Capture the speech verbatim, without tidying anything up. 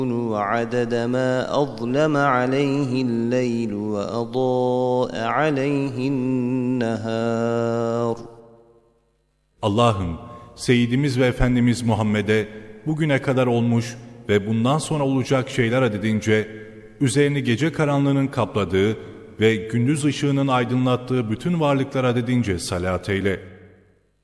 وعدد ما أظلم عليه الليل وأضاء عليه النهار. Allah'ım, Seyyidimiz ve Efendimiz Muhammed'e bugüne kadar olmuş ve bundan sonra olacak şeyler adedince, üzerini gece karanlığının kapladığı ve gündüz ışığının aydınlattığı bütün varlıklar adedince salat eyle.